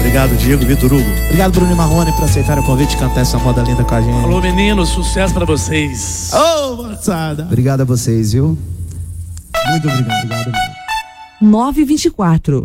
Obrigado, Diego, Vitor Hugo. Obrigado, Bruno e Marrone, por aceitarem o convite e cantar essa moda linda com a gente. Alô, meninos, sucesso pra vocês. Ô, moçada. Obrigado a vocês, viu? Muito obrigado. 9h24.